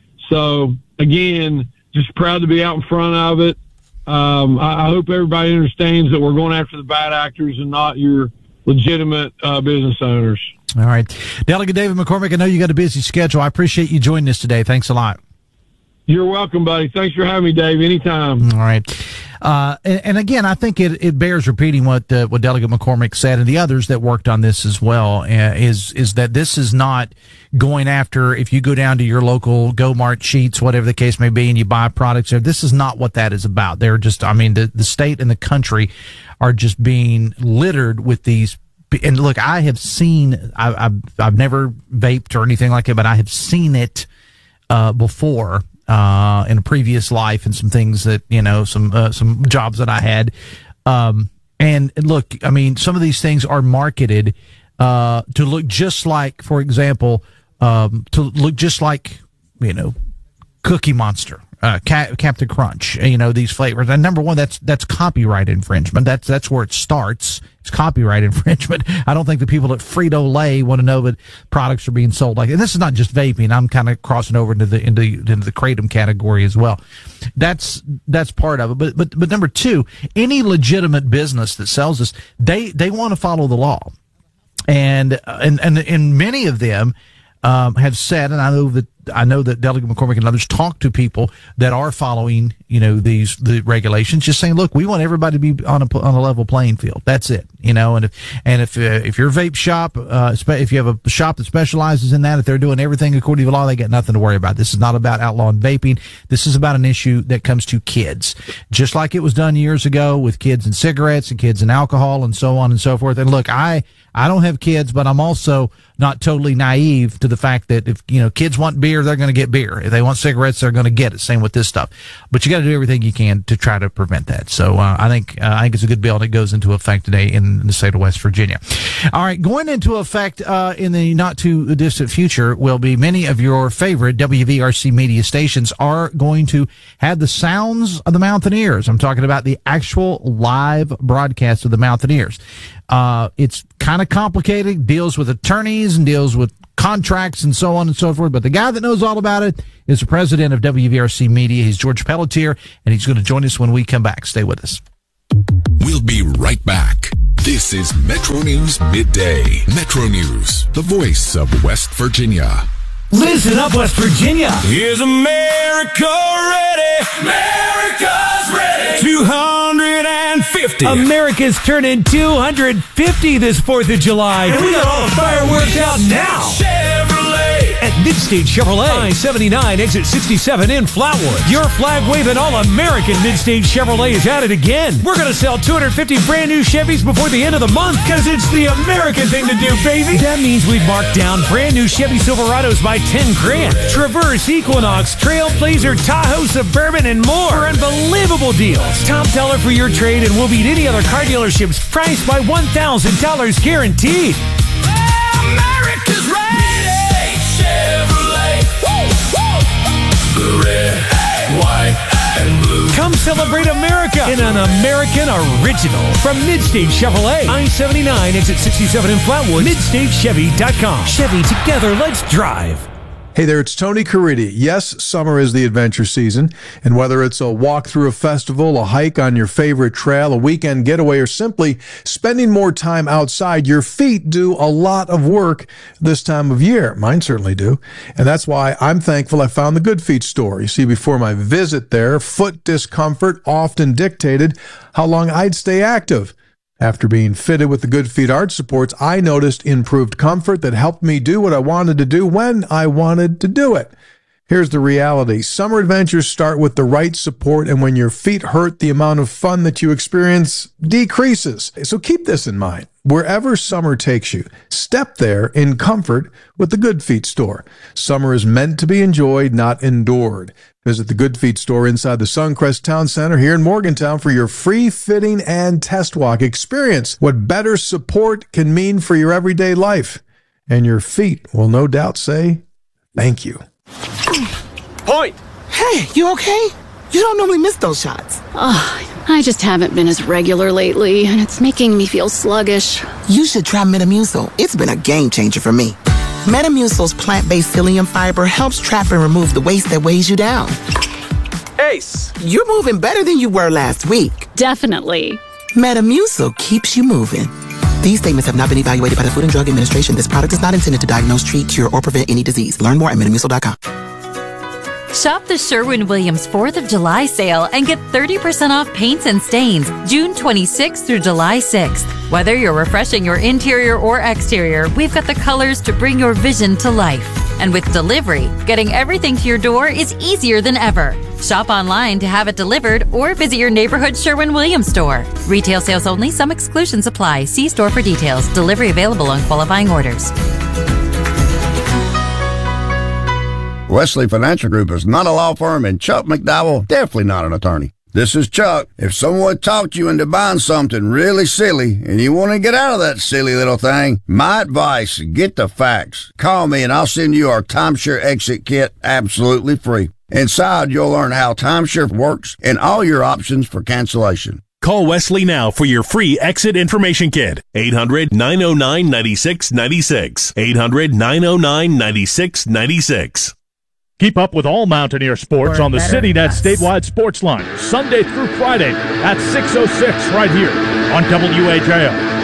Speaker 10: So, again, just proud to be out in front of it. Um, I, I hope everybody understands that we're going after the bad actors and not your legitimate uh, business owners.
Speaker 12: All right. Delegate David McCormick, I know you got a busy schedule. I appreciate you joining us today. Thanks a lot.
Speaker 10: You're welcome, buddy. Thanks for having me, Dave. Anytime.
Speaker 12: All right. Uh, and, and again, I think it, it bears repeating what uh, what Delegate McCormick said, and the others that worked on this as well, uh, is is that this is not going after, if you go down to your local Go-Mart, Sheetz, whatever the case may be, and you buy products there, this is not what that is about. They're just, I mean, the, the state and the country are just being littered with these. And look, I have seen, I, I've, I've never vaped or anything like that, but I have seen it uh, before. Uh, in a previous life and some things that, you know, some, uh, some jobs that I had. Um, and look, I mean, some of these things are marketed, uh, to look just like, for example, um, to look just like, you know, Cookie Monster, uh, Ca- Captain Crunch, you know, these flavors. And number one, that's, that's copyright infringement. That's, that's where it starts. It's copyright infringement. I don't think the people at Frito-Lay want to know that products are being sold like, and this is not just vaping. I'm kind of crossing over into the, into, into the kratom category as well. That's, that's part of it. But, but, but number two, any legitimate business that sells this, they, they want to follow the law. And, and, and, and many of them, um, have said, and I know that I know that Delegate McCormick and others talk to people that are following, you know, these the regulations, just saying, look, we want everybody to be on a on a level playing field. That's it, you know. And if and if uh, if your vape shop, uh, if you have a shop that specializes in that, if they're doing everything according to the law, they got nothing to worry about. This is not about outlawing vaping. This is about an issue that comes to kids, just like it was done years ago with kids and cigarettes and kids and alcohol and so on and so forth. And look, I I don't have kids, but I'm also not totally naive to the fact that if, you know, kids want beer, they're going to get beer. If they want cigarettes, they're going to get it. Same with this stuff. But you got to do everything you can to try to prevent that. So uh, I think uh, I think it's a good bill, and it goes into effect today in the state of West Virginia. All right, going into effect uh, in the not too distant future will be many of your favorite W V R C media stations are going to have the sounds of the Mountaineers. I'm talking about the actual live broadcast of the Mountaineers. Uh, it's kind of complicated, deals with attorneys and deals with contracts and so on and so forth. But the guy that knows all about it is the president of W V R C Media. He's George Pelletier, and he's going to join us when we come back. Stay with us.
Speaker 5: We'll be right back. This is Metro News Midday. Metro News, the voice of West Virginia.
Speaker 13: Listen up, West Virginia.
Speaker 14: Is America ready? America's ready. two hundred fifty.
Speaker 13: America's turning two hundred fifty this fourth of July.
Speaker 14: And we got all the fireworks out now. Chevrolet.
Speaker 13: At Midstate Chevrolet. I seventy-nine, exit sixty-seven in Flatwood. Your flag-waving all-American Midstate Chevrolet is at it again. We're going to sell two hundred fifty brand new Chevys before the end of the month because it's the American thing to do, baby. That means we've marked down brand new Chevy Silverados by ten grand. Traverse, Equinox, Trailblazer, Tahoe, Suburban, and more for unbelievable deals. Top dollar for your trade, and we'll beat any other car dealerships priced by one thousand dollars guaranteed.
Speaker 14: America's ready. Chevrolet. Woo, woo. The red, white, and blue.
Speaker 13: Come celebrate America in an American original from Midstate Chevrolet. I seventy-nine, exit sixty-seven in Flatwood. Midstate Chevy dot com. Chevy, together, let's drive.
Speaker 15: Hey there, it's Tony Caridi. Yes, summer is the adventure season, and whether it's a walk through a festival, a hike on your favorite trail, a weekend getaway, or simply spending more time outside, your feet do a lot of work this time of year. Mine certainly do, and that's why I'm thankful I found the Good Feet store. You see, before my visit there, foot discomfort often dictated how long I'd stay active. After being fitted with the Good Feet arch supports, I noticed improved comfort that helped me do what I wanted to do when I wanted to do it. Here's the reality. Summer adventures start with the right support, and when your feet hurt, the amount of fun that you experience decreases. So keep this in mind. Wherever summer takes you, step there in comfort with the Good Feet store. Summer is meant to be enjoyed, not endured. Visit the Good Feet store inside the Suncrest Town Center here in Morgantown for your free fitting and test walk. Experience what better support can mean for your everyday life. And your feet will no doubt say, thank you.
Speaker 16: Point!
Speaker 17: Hey, you okay? You don't normally miss those shots.
Speaker 18: Oh, I just haven't been as regular lately, and it's making me feel sluggish.
Speaker 17: You should try Metamucil. It's been a game changer for me. Metamucil's plant-based psyllium fiber helps trap and remove the waste that weighs you down.
Speaker 16: Ace!
Speaker 17: You're moving better than you were last week.
Speaker 18: Definitely.
Speaker 17: Metamucil keeps you moving. These statements have not been evaluated by the Food and Drug Administration. This product is not intended to diagnose, treat, cure, or prevent any disease. Learn more at metamucil dot com.
Speaker 19: Shop the Sherwin-Williams fourth of July sale and get thirty percent off paints and stains June twenty-sixth through July sixth. Whether you're refreshing your interior or exterior, we've got the colors to bring your vision to life. And with delivery, getting everything to your door is easier than ever. Shop online to have it delivered or visit your neighborhood Sherwin-Williams store. Retail sales only. Some exclusions apply. See store for details. Delivery available on qualifying orders.
Speaker 20: Wesley Financial Group is not a law firm, and Chuck McDowell definitely not an attorney. This is Chuck. If someone talked you into buying something really silly and you want to get out of that silly little thing, my advice, get the facts. Call me and I'll send you our timeshare exit kit absolutely free. Inside, you'll learn how timeshare works and all your options for cancellation.
Speaker 29: Call Wesley now for your free exit information kit. eight hundred, nine oh nine, nine six nine six. eight hundred, nine oh nine, nine six nine six.
Speaker 11: Keep up with all Mountaineer sports on the CityNet statewide sports line, Sunday through Friday at six oh six right here on W A J O.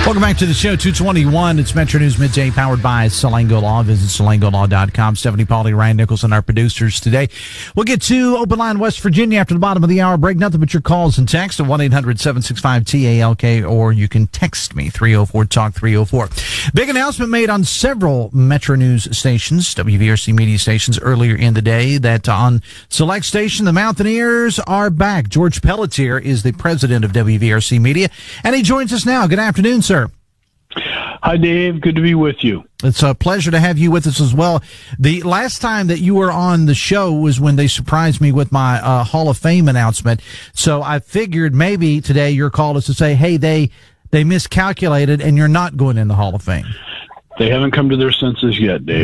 Speaker 12: Welcome back to the show, two twenty-one. It's Metro News Midday, powered by Salango Law. Visit salango law dot com. Stephanie Pauly, Ryan Nicholson, our producers today. We'll get to Open Line West Virginia after the bottom of the hour break. Nothing but your calls and text at one eight hundred seven six five T A L K, or you can text me, three oh four talk three oh four. Big announcement made on several Metro News stations, W V R C media stations, earlier in the day, that on select station, the Mountaineers are back. George Pelletier is the president of W V R C Media, and he joins us now. Good afternoon, sir.
Speaker 10: Hi, Dave. Good to be with you.
Speaker 12: It's a pleasure to have you with us as well. The last time that you were on the show was when they surprised me with my uh, Hall of Fame announcement. So I figured maybe today your call is to say, hey, they they miscalculated and you're not going in the Hall of Fame.
Speaker 10: They haven't come to their senses yet, Dave.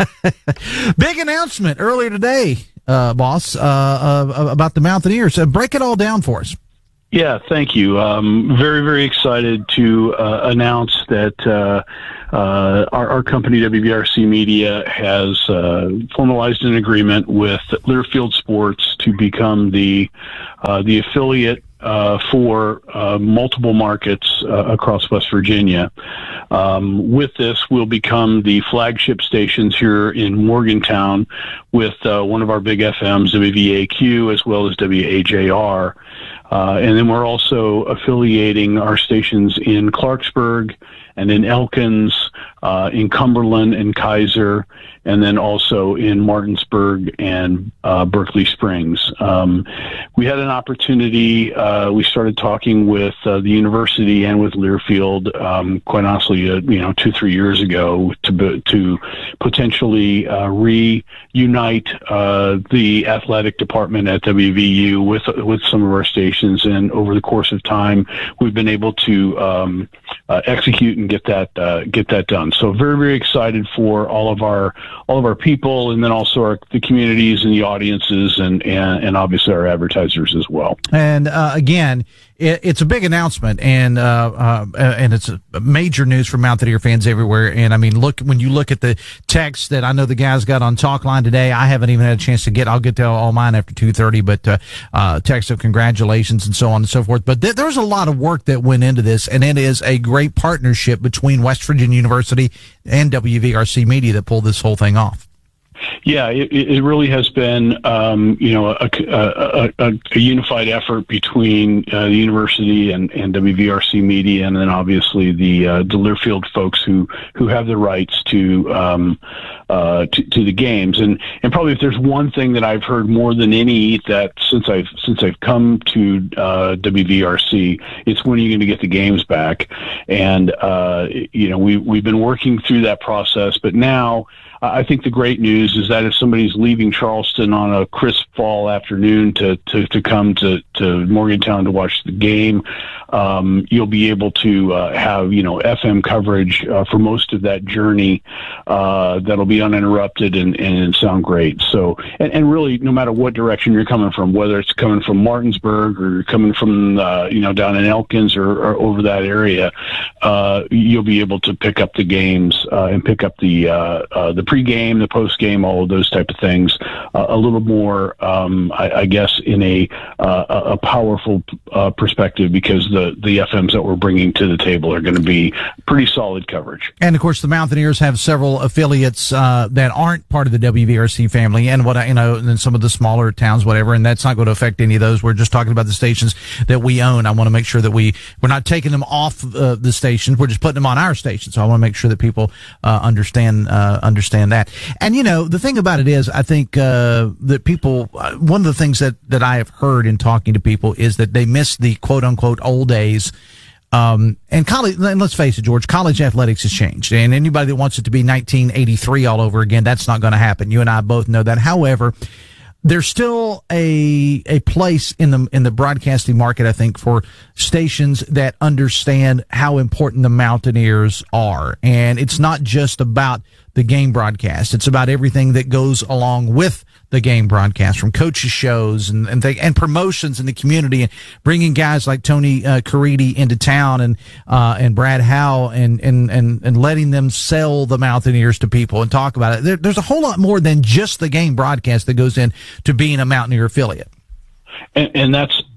Speaker 12: Big announcement earlier today, uh, boss, uh, uh, about the Mountaineers. Uh, break it all down for us.
Speaker 10: Yeah, thank you. Um, very, very excited to uh, announce that uh, uh, our, our company, W V R C Media, has uh, formalized an agreement with Learfield Sports to become the uh, the affiliate uh, for uh, multiple markets uh, across West Virginia. Um, with this, we'll become the flagship stations here in Morgantown with uh, one of our big F Ms, W V A Q, as well as W A J R. Uh, and then we're also affiliating our stations in Clarksburg and in Elkins, uh, in Cumberland and Kaiser, and then also in Martinsburg and uh, Berkeley Springs. Um, we had an opportunity. Uh, we started talking with uh, the university and with Learfield, um, quite honestly, uh, you know, two, three years ago, to to potentially uh, reunite uh, the athletic department at W V U with with some of our stations. And over the course of time, we've been able to um, uh, execute and get that uh, get that done. So very, very excited for all of our all of our people, and then also our, the communities and the audiences, and, and, and obviously our advertisers as well.
Speaker 12: And uh, again, it, it's a big announcement, and uh, uh, and it's a major news for Mountaineer fans everywhere. And I mean, look, when you look at the text that I know the guys got on Talk Line today, I haven't even had a chance to get. I'll get to all mine after two thirty, but uh, uh, text of congratulations and so on and so forth. But th- there's a lot of work that went into this, and it is a great partnership between West Virginia University and W V R C Media that pulled this whole thing off.
Speaker 10: Yeah, it, it really has been, um, you know, a, a, a, a unified effort between uh, the university and, and W V R C Media, and then obviously the uh, the Learfield folks who, who have the rights to, um, uh, to to the games. And and probably if there's one thing that I've heard more than any that since I've since I've come to uh, W V R C, it's when are you going to get the games back? And uh, you know, we we've been working through that process, but now I think the great news is that if somebody's leaving Charleston on a crisp fall afternoon to, to, to come to, to Morgantown to watch the game, um, you'll be able to uh, have, you know, F M coverage uh, for most of that journey uh, that'll be uninterrupted and, and sound great. So, and, and really, no matter what direction you're coming from, whether it's coming from Martinsburg or you're coming from, uh, you know, down in Elkins or, or over that area, uh, you'll be able to pick up the games uh, and pick up the uh, uh, the pregame, the postgame, all of those type of things, uh, a little more, um, I, I guess, in a uh, a powerful uh, perspective, because the the F Ms that we're bringing to the table are going to be pretty solid coverage.
Speaker 12: And of course, the Mountaineers have several affiliates uh, that aren't part of the W V R C family, and what I, you know, in some of the smaller towns, whatever. And that's not going to affect any of those. We're just talking about the stations that we own. I want to make sure that we we're not taking them off uh, the stations. We're just putting them on our station. So I want to make sure that people uh, understand uh, understand that. And, you know, the thing about it is, I think uh, that people, uh, one of the things that, that I have heard in talking to people is that they miss the quote unquote old days. Um, and college, and let's face it, George, college athletics has changed. And anybody that wants it to be nineteen eighty-three all over again, that's not going to happen. You and I both know that. However, there's still a a place in the in the broadcasting market, I think, for stations that understand how important the Mountaineers are. And it's not just about the game broadcast. It's about everything that goes along with the game broadcast, from coaches' shows and and, th- and promotions in the community, and bringing guys like Tony uh, Caridi into town, and uh, and Brad Howe, and, and and and letting them sell the Mountaineers to people and talk about it. There, there's a whole lot more than just the game broadcast that goes in to being a Mountaineer affiliate.
Speaker 10: And, and that's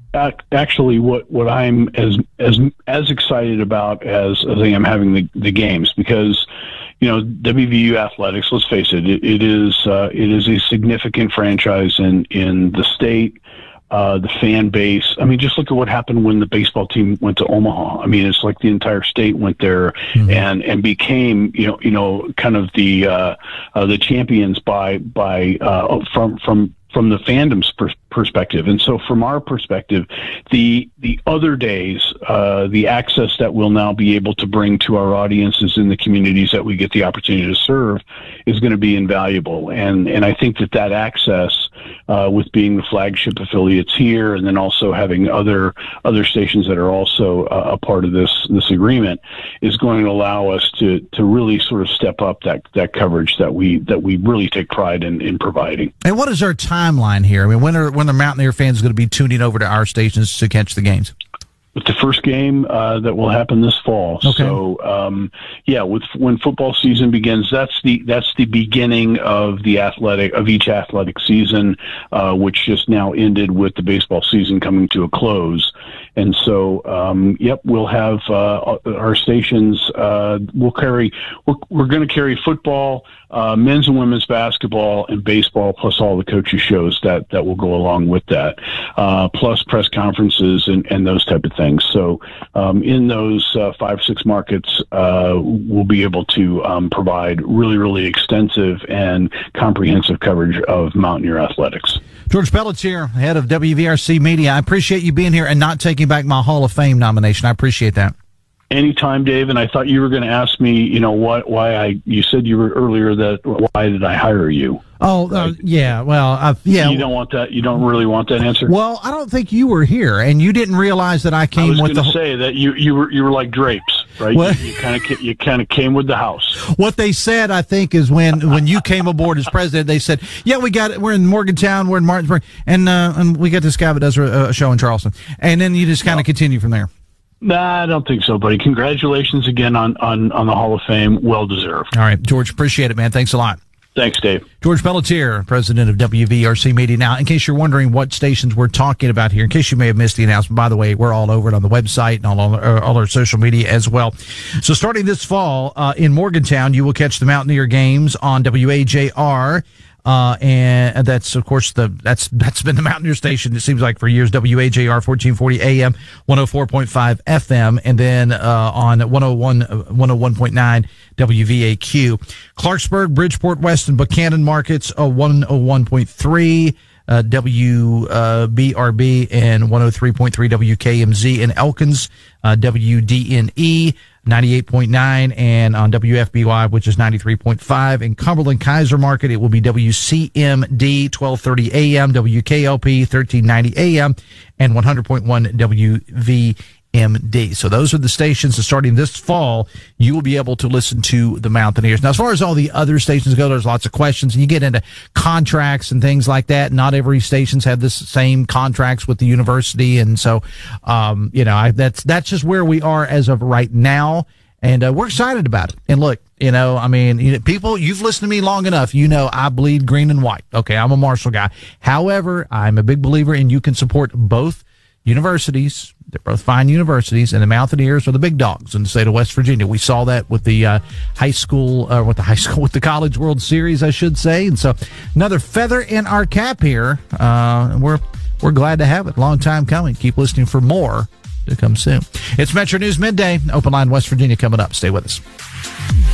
Speaker 10: actually what, what I'm as as as excited about as, as I am having the, the games, because you know W V U athletics. Let's face it, it, it is uh, it is a significant franchise in in the state. Uh, the fan base. I mean, just look at what happened when the baseball team went to Omaha. I mean, it's like the entire state went there mm-hmm. and, and became, you know, you know, kind of the, uh, uh the champions by, by, uh, from, from, from the fandom's per- perspective. And so from our perspective, the the other days, uh, the access that we'll now be able to bring to our audiences in the communities that we get the opportunity to serve is going to be invaluable. And and I think that that access, uh, with being the flagship affiliates here, and then also having other other stations that are also uh, a part of this this agreement, is going to allow us to to really sort of step up that that coverage that we that we really take pride in, in providing.
Speaker 12: And what is our timeline here? I mean, when are when the Mountaineer fans going to be tuning over to our stations to catch the games?
Speaker 10: With the first game uh, that will happen this fall. Okay. So, um, yeah, with when football season begins, that's the that's the beginning of the athletic of each athletic season, uh, which just now ended with the baseball season coming to a close. And so, um, yep, we'll have uh, our stations. Uh, we'll carry. We're, we're going to carry football, uh, men's and women's basketball, and baseball, plus all the coaches shows that that will go along with that, uh, plus press conferences and, and those type of things. So, um, in those uh, five six markets, uh, we'll be able to um, provide really really extensive and comprehensive coverage of Mountaineer athletics.
Speaker 12: George Pelletier, head of W V R C Media, I appreciate you being here and not taking back my Hall of Fame nomination. I appreciate that.
Speaker 10: Anytime, Dave. And I thought you were going to ask me, you know, what, why I, you said you were earlier that, why did I hire you?
Speaker 12: Oh, uh, yeah. Well, uh, yeah.
Speaker 10: You don't want that. You don't really want that answer.
Speaker 12: Well, I don't think you were here, and you didn't realize that I came
Speaker 10: I was
Speaker 12: with the.
Speaker 10: Going to say that you, you were you were like drapes, right? Well, you kind of you kind of came with the house.
Speaker 12: What they said, I think, is when when you came aboard as president, they said, "Yeah, we got it. We're in Morgantown. We're in Martinsburg, and uh, and we got this guy that does a, a show in Charleston." And then you just kind of no. continue from there.
Speaker 10: Nah, I don't think so, buddy. Congratulations again on, on, on the Hall of Fame. Well deserved.
Speaker 12: All right, George, appreciate it, man. Thanks a lot.
Speaker 10: Thanks, Dave.
Speaker 12: George Pelletier, president of W V R C Media. Now, in case you're wondering what stations we're talking about here, in case you may have missed the announcement, by the way, we're all over it on the website and all, all, all our social media as well. So starting this fall uh, in Morgantown, you will catch the Mountaineer games on W A J R. Uh, and that's, of course, the, that's, that's been the Mountaineer station, it seems like, for years. W A J R, fourteen forty A M, one oh four point five F M, and then, uh, on one oh one, one oh one point nine W V A Q. Clarksburg, Bridgeport West, and Buchanan markets, uh, one oh one point three, uh, W, uh, B R B, and one oh three point three W K M Z. In Elkins, uh, W D N E, ninety-eight point nine, and on W F B Y, which is ninety-three point five. In Cumberland Kaiser Market, it will be W C M D, twelve thirty A M, W K L P, thirteen ninety A M, and one hundred point one W V M D. So those are the stations that starting this fall, you will be able to listen to the Mountaineers. Now, as far as all the other stations go, there's lots of questions, and you get into contracts and things like that. Not every station's had the same contracts with the university, and so, um, you know, I, that's that's just where we are as of right now, and uh, we're excited about it. And look, you know, I mean, you know, people, you've listened to me long enough. You know, I bleed green and white. Okay, I'm a Marshall guy. However, I'm a big believer in you can support both universities. They're both fine universities, and the Mountaineers are the big dogs in the state of West Virginia. We saw that with the uh, high school, uh, with the high school, with the College World Series, I should say. And so, another feather in our cap here. Uh, we're we're glad to have it. Long time coming. Keep listening for more to come soon. It's Metro News Midday. Open Line West Virginia coming up. Stay with us.